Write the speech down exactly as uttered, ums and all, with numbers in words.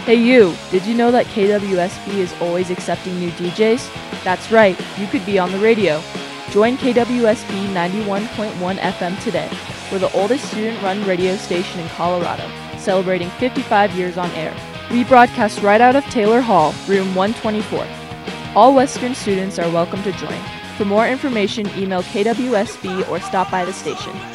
Hey you, did you know that K W S B is always accepting new D Js? That's right, you could be on the radio. Join K W S B ninety-one point one F M today. We're the oldest student-run radio station in Colorado, celebrating fifty-five years on air. We broadcast right out of Taylor Hall, room one twenty-four. All Western students are welcome to join. For more information, email K W S B or stop by the station.